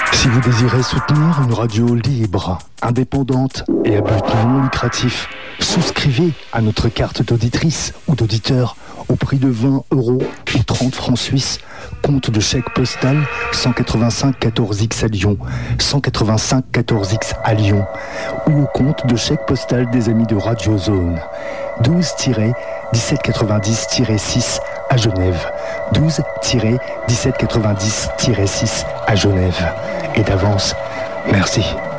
Si vous désirez soutenir une radio libre, indépendante et à but non lucratif, souscrivez à notre carte d'auditrice ou d'auditeur au prix de 20 € ou 30 francs suisses, compte de chèque postal 185 14X à Lyon, 185 14X à Lyon, ou au compte de chèque postal des amis de Radio Zone, 12-1790-6 à Genève, 12-1790-6 à Genève. Et d'avance, merci.